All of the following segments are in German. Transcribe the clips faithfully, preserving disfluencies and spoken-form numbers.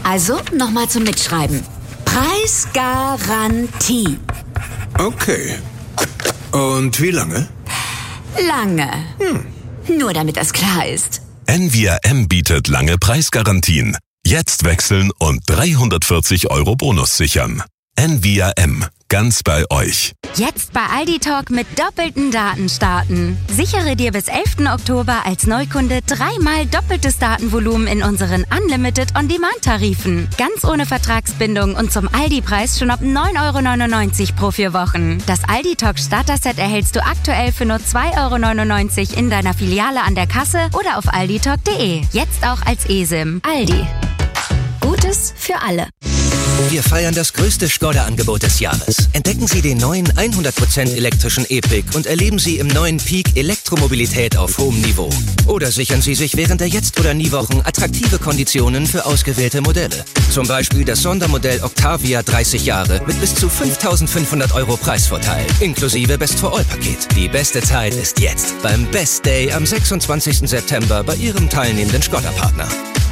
Also, nochmal zum Mitschreiben. Preisgarantie. Okay. Und wie lange? Lange. Hm. Nur damit das klar ist. N V R M bietet lange Preisgarantien. Jetzt wechseln und dreihundertvierzig Euro Bonus sichern. N V R M. Ganz bei euch. Jetzt bei Aldi Talk mit doppelten Daten starten. Sichere dir bis elften Oktober als Neukunde dreimal doppeltes Datenvolumen in unseren Unlimited On-Demand-Tarifen. Ganz ohne Vertragsbindung und zum Aldi-Preis schon ab neun Euro neunundneunzig pro vier Wochen. Das Aldi Talk Starter-Set erhältst du aktuell für nur zwei Euro neunundneunzig in deiner Filiale an der Kasse oder auf aldi talk punkt de. Jetzt auch als eSIM. Aldi. Gutes für alle. Wir feiern das größte Skoda-Angebot des Jahres. Entdecken Sie den neuen hundert Prozent elektrischen E-Pick und erleben Sie im neuen Peak Elektromobilität auf hohem Niveau. Oder sichern Sie sich während der Jetzt- oder Nie-Wochen attraktive Konditionen für ausgewählte Modelle. Zum Beispiel das Sondermodell Octavia dreißig Jahre mit bis zu fünftausendfünfhundert Euro Preisvorteil, inklusive Best-for-All-Paket. Die beste Zeit ist jetzt beim Best Day am sechsundzwanzigsten September bei Ihrem teilnehmenden Skoda-Partner.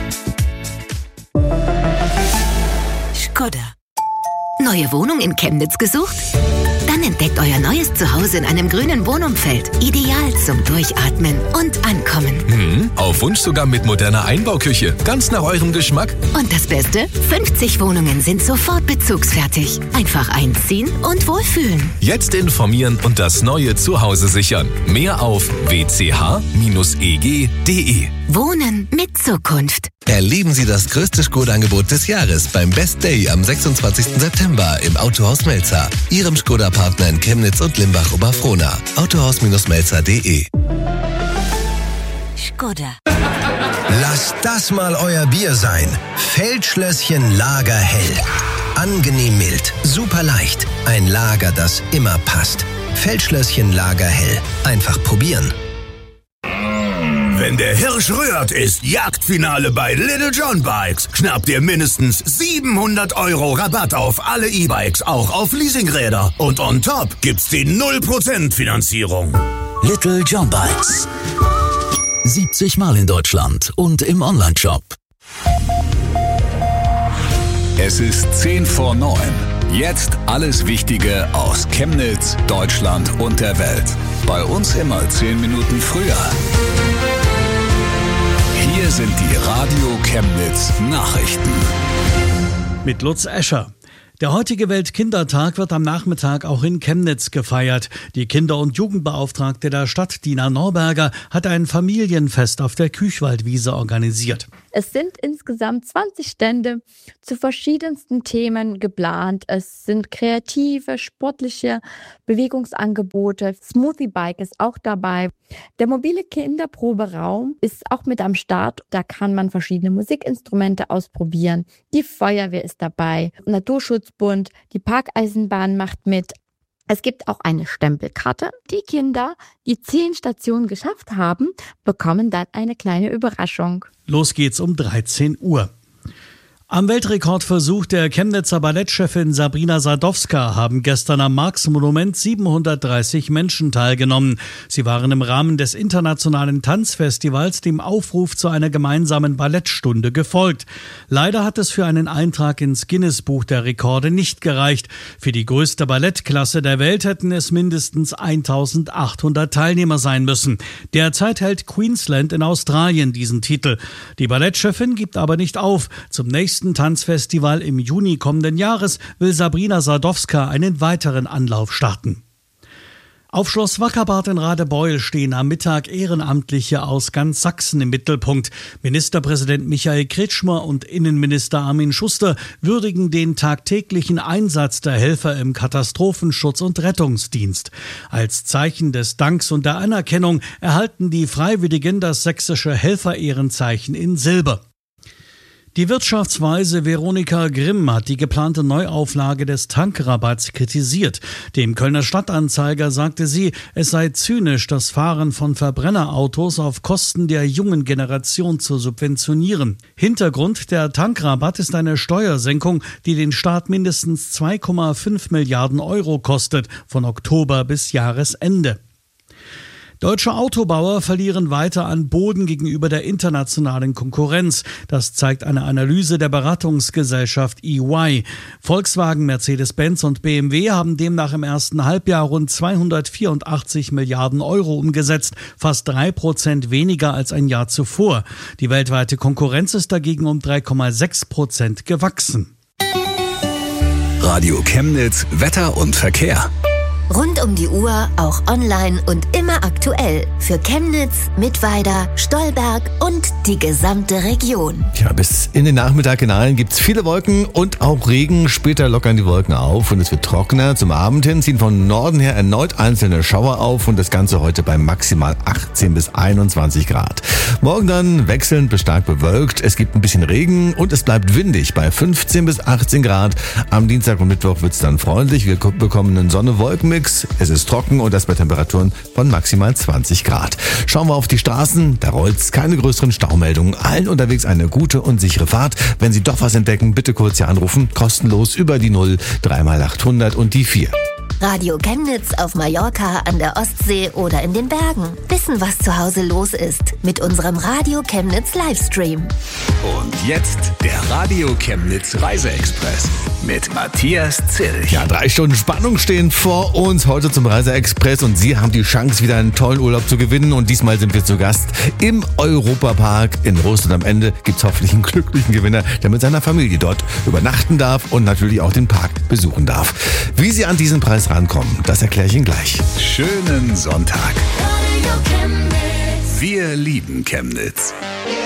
Skoda. Neue Wohnung in Chemnitz gesucht? Dann entdeckt euer neues Zuhause in einem grünen Wohnumfeld. Ideal zum Durchatmen und Ankommen. Hm, auf Wunsch sogar mit moderner Einbauküche. Ganz nach eurem Geschmack. Und das Beste? fünfzig Wohnungen sind sofort bezugsfertig. Einfach einziehen und wohlfühlen. Jetzt informieren und das neue Zuhause sichern. Mehr auf w c h Bindestrich e g punkt d e. Wohnen mit Zukunft. Erleben Sie das größte Skoda-Angebot des Jahres beim Best Day am sechsundzwanzigsten September im Autohaus Melzer. Ihrem Skoda-Partner in Chemnitz und Limbach-Oberfrohna. autohaus Melzer punkt de. Skoda. Lasst das mal euer Bier sein. Feldschlösschen Lagerhell. Angenehm mild, super leicht. Ein Lager, das immer passt. Feldschlösschen Lagerhell. Einfach probieren. Wenn der Hirsch rührt, ist Jagdfinale bei Little John Bikes. Schnapp dir mindestens siebenhundert Euro Rabatt auf alle E-Bikes, auch auf Leasingräder. Und on top gibt's die null Prozent Finanzierung. Little John Bikes. siebzig Mal in Deutschland und im Onlineshop. Es ist zehn vor neun. Jetzt alles Wichtige aus Chemnitz, Deutschland und der Welt. Bei uns immer zehn Minuten früher. Hier sind die Radio Chemnitz Nachrichten. Mit Lutz Escher. Der heutige Weltkindertag wird am Nachmittag auch in Chemnitz gefeiert. Die Kinder- und Jugendbeauftragte der Stadt, Dina Norberger, hat ein Familienfest auf der Küchwaldwiese organisiert. Es sind insgesamt zwanzig Stände zu verschiedensten Themen geplant. Es sind kreative, sportliche Bewegungsangebote. Smoothie Bike ist auch dabei. Der mobile Kinderproberaum ist auch mit am Start. Da kann man verschiedene Musikinstrumente ausprobieren. Die Feuerwehr ist dabei. Naturschutzbund, die Parkeisenbahn macht mit. Es gibt auch eine Stempelkarte. Die Kinder, die zehn Stationen geschafft haben, bekommen dann eine kleine Überraschung. Los geht's um dreizehn Uhr. Am Weltrekordversuch der Chemnitzer Ballettchefin Sabrina Sadowska haben gestern am Marx-Monument siebenhundertdreißig Menschen teilgenommen. Sie waren im Rahmen des internationalen Tanzfestivals dem Aufruf zu einer gemeinsamen Ballettstunde gefolgt. Leider hat es für einen Eintrag ins Guinness-Buch der Rekorde nicht gereicht. Für die größte Ballettklasse der Welt hätten es mindestens eintausendachthundert Teilnehmer sein müssen. Derzeit hält Queensland in Australien diesen Titel. Die Ballettchefin gibt aber nicht auf. Zum nächsten Tanzfestival im Juni kommenden Jahres will Sabrina Sadowska einen weiteren Anlauf starten. Auf Schloss Wackerbad in Radebeul stehen am Mittag Ehrenamtliche aus ganz Sachsen im Mittelpunkt. Ministerpräsident Michael Kretschmer und Innenminister Armin Schuster würdigen den tagtäglichen Einsatz der Helfer im Katastrophenschutz- und Rettungsdienst. Als Zeichen des Danks und der Anerkennung erhalten die Freiwilligen das sächsische Helfer-Ehrenzeichen in Silber. Die Wirtschaftsweise Veronika Grimm hat die geplante Neuauflage des Tankrabatts kritisiert. Dem Kölner Stadtanzeiger sagte sie, es sei zynisch, das Fahren von Verbrennerautos auf Kosten der jungen Generation zu subventionieren. Hintergrund der Tankrabatt ist eine Steuersenkung, die den Staat mindestens zwei Komma fünf Milliarden Euro kostet, von Oktober bis Jahresende. Deutsche Autobauer verlieren weiter an Boden gegenüber der internationalen Konkurrenz. Das zeigt eine Analyse der Beratungsgesellschaft E Y. Volkswagen, Mercedes-Benz und B M W haben demnach im ersten Halbjahr rund zweihundertvierundachtzig Milliarden Euro umgesetzt, fast drei Prozent weniger als ein Jahr zuvor. Die weltweite Konkurrenz ist dagegen um drei Komma sechs Prozent gewachsen. Radio Chemnitz, Wetter und Verkehr. Rund um die Uhr, auch online und immer aktuell. Für Chemnitz, Mittweida, Stolberg und die gesamte Region. Ja, bis in den Nachmittag hinein gibt's viele Wolken und auch Regen. Später lockern die Wolken auf und es wird trockener. Zum Abend hin ziehen von Norden her erneut einzelne Schauer auf und das Ganze heute bei maximal achtzehn bis einundzwanzig Grad. Morgen dann wechselnd bis stark bewölkt. Es gibt ein bisschen Regen und es bleibt windig bei fünfzehn bis achtzehn Grad. Am Dienstag und Mittwoch wird's dann freundlich. Wir bekommen einen Sonne-Wolken-Mix. Es ist trocken und das bei Temperaturen von maximal zwanzig Grad. Schauen wir auf die Straßen, da rollt's, keine größeren Staumeldungen. Allen unterwegs eine gute und sichere Fahrt. Wenn Sie doch was entdecken, bitte kurz hier anrufen. Kostenlos über die null, drei mal achthundert und die vier. Radio Chemnitz auf Mallorca, an der Ostsee oder in den Bergen. Wissen, was zu Hause los ist mit unserem Radio Chemnitz Livestream. Und jetzt der Radio Chemnitz Reiseexpress mit Matthias Zilch. Ja, drei Stunden Spannung stehen vor uns heute zum Reiseexpress und Sie haben die Chance, wieder einen tollen Urlaub zu gewinnen. Und diesmal sind wir zu Gast im Europapark in Rust. Und am Ende gibt's hoffentlich einen glücklichen Gewinner, der mit seiner Familie dort übernachten darf und natürlich auch den Park besuchen darf. Wie Sie an diesen Preis rankommen, das erkläre ich Ihnen gleich. Schönen Sonntag. Wir lieben Chemnitz.